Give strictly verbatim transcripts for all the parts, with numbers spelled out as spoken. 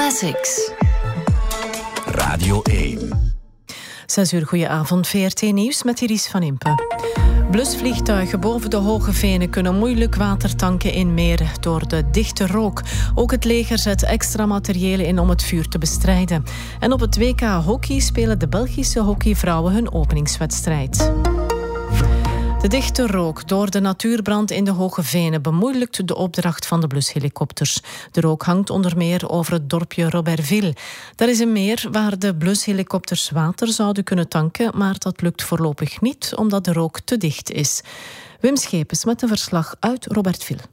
Classics. Radio één. Zes uur, goedenavond. V R T Nieuws met Iris van Impe. Blusvliegtuigen boven de Hoge Venen kunnen moeilijk water tanken in meren door de dichte rook. Ook het leger zet extra materiële in om het vuur te bestrijden. En op het W K hockey spelen de Belgische hockeyvrouwen hun openingswedstrijd. De dichte rook door de natuurbrand in de Hoge Venen bemoeilijkt de opdracht van de blushelikopters. De rook hangt onder meer over het dorpje Robertville. Daar is een meer waar de blushelikopters water zouden kunnen tanken, maar dat lukt voorlopig niet omdat de rook te dicht is. Wim Schepens met een verslag uit Robertville.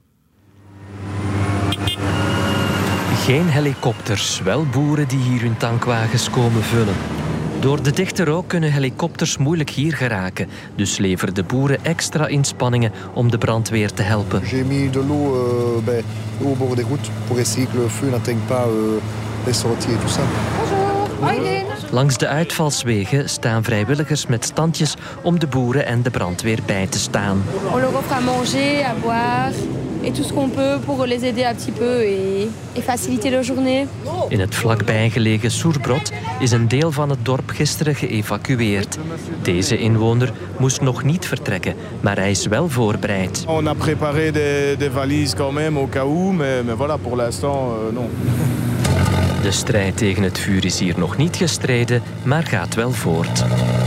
Geen helikopters, wel boeren die hier hun tankwagens komen vullen. Door de dichte rook kunnen helikopters moeilijk hier geraken. Dus leveren de boeren extra inspanningen om de brandweer te helpen. J'ai mis de l'eau euh, ben, au bord des routes pour essayer que le feu n'atteigne pas euh, les sorties et tout ça. Bonjour. Langs de uitvalswegen staan vrijwilligers met standjes om de boeren en de brandweer bij te staan. On leur offre à manger, à boire et tout ce qu'on peut pour les aider un petit peu et, et faciliter leur journée. In het vlakbij gelegen Soerbrod is een deel van het dorp gisteren geëvacueerd. Deze inwoner moest nog niet vertrekken, maar hij is wel voorbereid. On a préparé des, des valises quand même au cas où, mais, mais voilà, pour l'instant, euh, non. De strijd tegen het vuur is hier nog niet gestreden, maar gaat wel voort.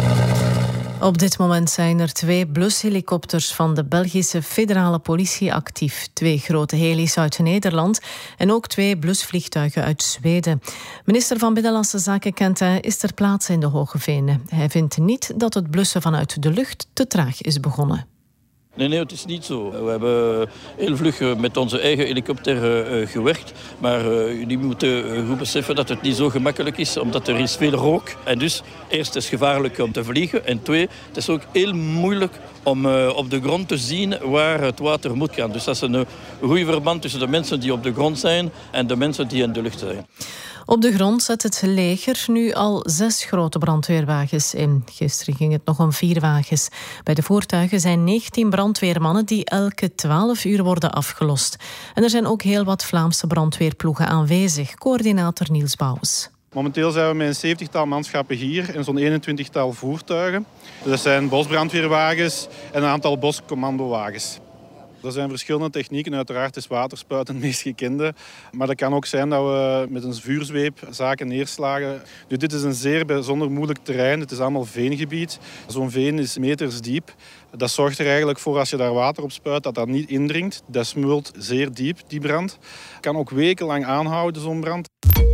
Op dit moment zijn er twee blushelikopters van de Belgische federale politie actief. Twee grote helis uit Nederland en ook twee blusvliegtuigen uit Zweden. Minister van Binnenlandse Zaken Kent Heij is ter plaatse in de Hoge Venen. Hij vindt niet dat het blussen vanuit de lucht te traag is begonnen. Nee, nee, het is niet zo. We hebben heel vlug met onze eigen helikopter uh, gewerkt. Maar uh, jullie moeten goed beseffen dat het niet zo gemakkelijk is, omdat er is veel rook. En dus, eerst is het gevaarlijk om te vliegen. En twee, het is ook heel moeilijk om uh, op de grond te zien waar het water moet gaan. Dus dat is een goede verband tussen de mensen die op de grond zijn en de mensen die in de lucht zijn. Op de grond zet het leger nu al zes grote brandweerwagens in. Gisteren ging het nog om vier wagens. Bij de voertuigen zijn negentien brandweermannen die elke twaalf uur worden afgelost. En er zijn ook heel wat Vlaamse brandweerploegen aanwezig. Coördinator Niels Bouwens. Momenteel zijn we met een zeventigtal manschappen hier en zo'n eenentwintigtal voertuigen. Dat zijn bosbrandweerwagens en een aantal boscommandowagens. Er zijn verschillende technieken. Uiteraard is waterspuiten het meest gekende. Maar dat kan ook zijn dat we met een vuurzweep zaken neerslagen. Nu, dit is een zeer bijzonder moeilijk terrein. Het is allemaal veengebied. Zo'n veen is meters diep. Dat zorgt er eigenlijk voor, als je daar water op spuit, dat dat niet indringt. Dat smeult zeer diep, die brand. Kan ook wekenlang aanhouden, zo'n brand.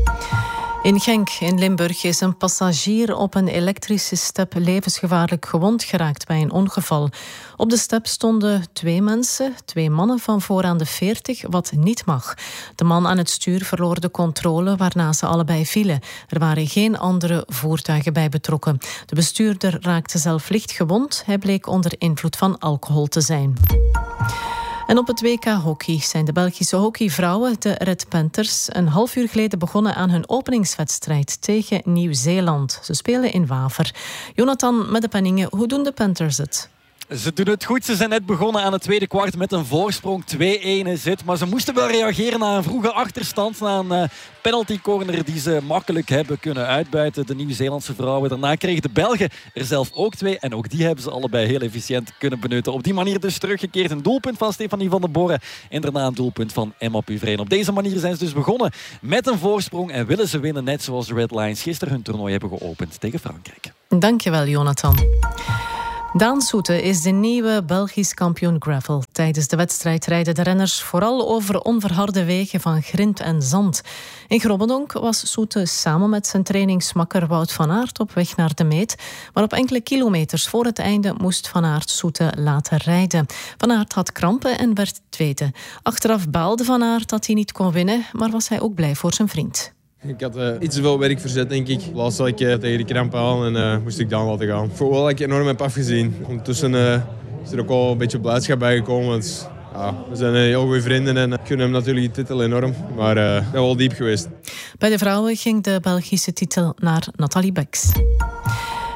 In Genk in Limburg is een passagier op een elektrische step levensgevaarlijk gewond geraakt bij een ongeval. Op de step stonden twee mensen, twee mannen van vooraan de veertig, wat niet mag. De man aan het stuur verloor de controle, waarna ze allebei vielen. Er waren geen andere voertuigen bij betrokken. De bestuurder raakte zelf licht gewond. Hij bleek onder invloed van alcohol te zijn. En op het W K hockey zijn de Belgische hockeyvrouwen, de Red Panthers, een half uur geleden begonnen aan hun openingswedstrijd tegen Nieuw-Zeeland. Ze spelen in Waver. Jonathan met de penningen, hoe doen de Panthers het? Ze doen het goed. Ze zijn net begonnen aan het tweede kwart met een voorsprong. twee-een is het. Maar ze moesten wel reageren na een vroege achterstand. Na een uh, penalty corner die ze makkelijk hebben kunnen uitbuiten. De Nieuw-Zeelandse vrouwen. Daarna kregen de Belgen er zelf ook twee. En ook die hebben ze allebei heel efficiënt kunnen benutten. Op die manier dus teruggekeerd. Een doelpunt van Stefanie van den Borre. En daarna een doelpunt van Emma Puvreen. Op deze manier zijn ze dus begonnen met een voorsprong. En willen ze winnen, net zoals de Red Lions gisteren hun toernooi hebben geopend tegen Frankrijk. Dankjewel, Jonathan. Daan Soete is de nieuwe Belgisch kampioen gravel. Tijdens de wedstrijd rijden de renners vooral over onverharde wegen van grind en zand. In Grobbendonk was Soete samen met zijn trainingsmakker Wout van Aert op weg naar de meet. Maar op enkele kilometers voor het einde moest Van Aert Soete laten rijden. Van Aert had krampen en werd tweede. Achteraf baalde Van Aert dat hij niet kon winnen, maar was hij ook blij voor zijn vriend. Ik had uh, iets te veel werk verzet, denk ik. Laatst zat ik uh, tegen de kramp aan en uh, moest ik dan laten gaan. Ik voel wel dat ik enorm heb afgezien. Ondertussen uh, is er ook wel een beetje blijdschap bij gekomen. Want, ja, we zijn uh, heel goede vrienden en ik gun hem natuurlijk de titel enorm. Maar uh, ik ben wel diep geweest. Bij de vrouwen ging de Belgische titel naar Nathalie Beks.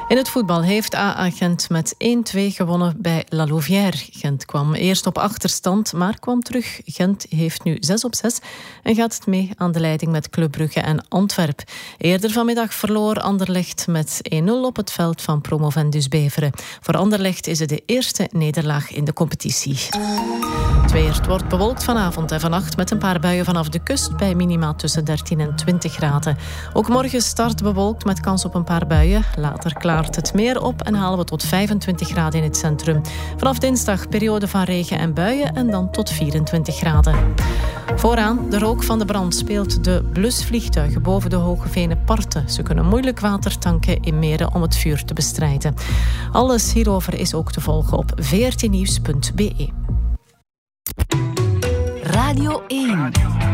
In het voetbal heeft A A Gent met één-twee gewonnen bij La Louvière. Gent kwam eerst op achterstand, maar kwam terug. Gent heeft nu zes op zes en gaat het mee aan de leiding met Club Brugge en Antwerp. Eerder vanmiddag verloor Anderlecht met één-nul op het veld van Promovendus Beveren. Voor Anderlecht is het de eerste nederlaag in de competitie. Het weer, het wordt bewolkt vanavond en vannacht met een paar buien vanaf de kust bij minima tussen dertien en twintig graden. Ook morgen start bewolkt met kans op een paar buien. Later klaart het meer op en halen we tot vijfentwintig graden in het centrum. Vanaf dinsdag periode van regen en buien en dan tot vierentwintig graden. Vooraan, de rook van de brand speelt de blusvliegtuigen boven de Hoogevenen parten. Ze kunnen moeilijk water tanken in meren om het vuur te bestrijden. Alles hierover is ook te volgen op v r t nieuws punt b e. Radio één.